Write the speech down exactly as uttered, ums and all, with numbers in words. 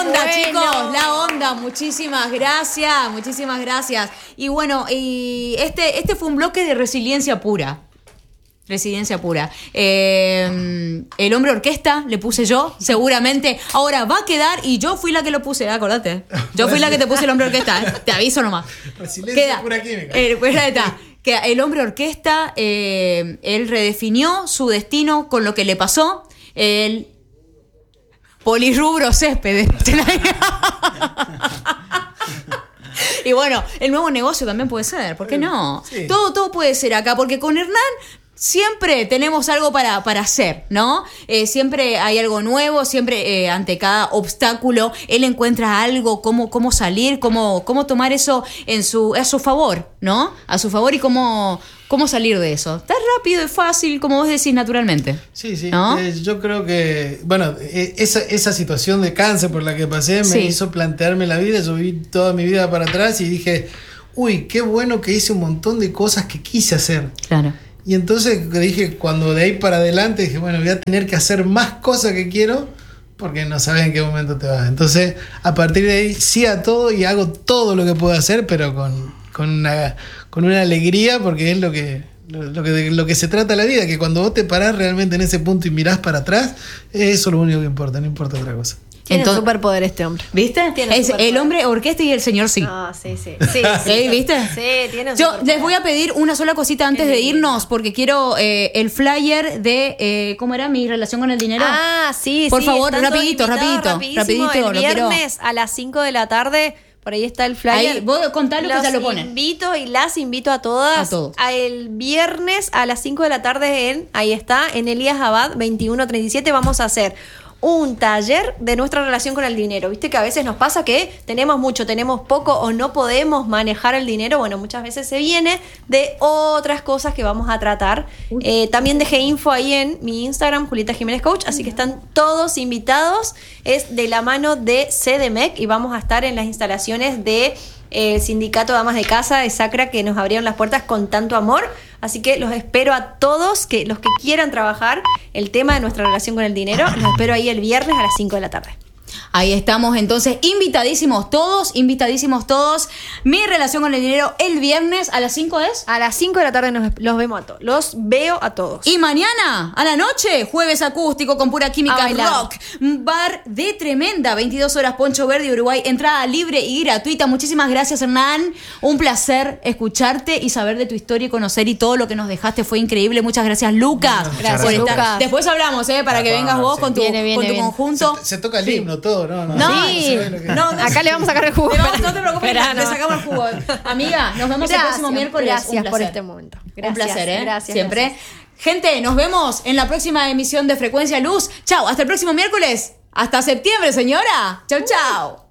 onda, bueno. chicos, la onda. Muchísimas gracias, muchísimas gracias. Y bueno, y este, este fue un bloque de resiliencia pura. Resiliencia pura. Eh, el hombre orquesta le puse yo, seguramente. Ahora va a quedar, y yo fui la que lo puse, acordate. Yo fui la que te puse el hombre orquesta, ¿eh? Te aviso nomás. Resiliencia Queda, pura química. Eh, pues ahí está. Que el hombre orquesta, eh, él redefinió su destino con lo que le pasó. El polirrubro césped. Y bueno, el nuevo negocio también puede ser, ¿por qué no? Sí. Todo, todo puede ser acá, porque con Hernán siempre tenemos algo para, para hacer, ¿no? Eh, siempre hay algo nuevo, siempre eh, ante cada obstáculo él encuentra algo, cómo, cómo salir, cómo, cómo tomar eso en su, a su favor, ¿no? A su favor y cómo, cómo salir de eso. Está rápido y fácil, como vos decís, naturalmente. Sí, sí. ¿No? Eh, yo creo que, bueno, eh, esa, esa situación de cáncer por la que pasé me Sí. hizo plantearme la vida. Yo vi toda mi vida para atrás y dije, uy, qué bueno que hice un montón de cosas que quise hacer. Claro. Y entonces dije, cuando de ahí para adelante, dije, bueno, voy a tener que hacer más cosas que quiero porque no sabes en qué momento te vas. Entonces, a partir de ahí, sí a todo y hago todo lo que puedo hacer, pero con, con, una, con una alegría, porque es lo que, lo, lo que lo que se trata la vida, que cuando vos te parás realmente en ese punto y mirás para atrás, eso es lo único que importa, no importa otra cosa. Tiene Entonces- superpoder este hombre. ¿Viste? Tiene Es superpoder. el hombre orquesta y el señor sí. No, sí, sí. Sí, sí. ¿Sí? ¿Viste? Sí, tiene un Yo superpoder. les voy a pedir una sola cosita antes Qué de lindo. irnos, porque quiero eh, el flyer de eh, ¿cómo era mi relación con el dinero? Ah, sí, Por sí. favor, están todos rapidito, invitados, rapidito, rapidísimo. rapidito, El lo quiero. viernes a las cinco de la tarde, por ahí está el flyer. Ahí, vos contalo que Los ya lo ponen. invito y las invito a todas. A todos. El viernes a las cinco de la tarde en, ahí está, en Elías Abad veintiuno treinta y siete vamos a hacer un taller de nuestra relación con el dinero. Viste que a veces nos pasa que tenemos mucho, tenemos poco o no podemos manejar el dinero. Bueno, muchas veces se viene de otras cosas que vamos a tratar. Eh, también dejé info ahí en mi Instagram, Julieta Jiménez Coach, así que están todos invitados. Es de la mano de C D M E C y vamos a estar en las instalaciones de el Sindicato de Damas de Casa de Sacra, que nos abrieron las puertas con tanto amor. Así que los espero a todos, que los que quieran trabajar el tema de nuestra relación con el dinero, los espero ahí el viernes a las cinco de la tarde. Ahí estamos, entonces, invitadísimos todos, invitadísimos todos. Mi relación con el dinero el viernes a las cinco es. A las cinco de la tarde nos, los vemos a todos. Los veo a todos. Y mañana, a la noche, jueves acústico con pura A química bailar. rock. Bar de Tremenda, veintidós horas, Poncho Verde, Uruguay. Entrada libre y gratuita. Muchísimas gracias, Hernán. Un placer escucharte y saber de tu historia y conocer y todo lo que nos dejaste. Fue increíble. Muchas gracias, Lucas. Gracias, por estar. Lucas. Después hablamos, ¿eh? Para que Ah, vengas vos sí. con tu, Viene, viene, con tu viene. conjunto. Se, se toca el Sí. himno, todo, ¿no? No, No, se sí. ve lo que- No, no, Acá le vamos a sacar el jugo. Le vamos- no te preocupes, Espera, le no. sacamos el jugo. Amiga, nos vemos el próximo miércoles. Gracias Un por placer. este momento. Un Gracias, placer, ¿eh? Gracias. Siempre. gracias. Gente, nos vemos en la próxima emisión de Frecuencia Luz. Chao, hasta el próximo miércoles. Hasta septiembre, señora. Chao, chao.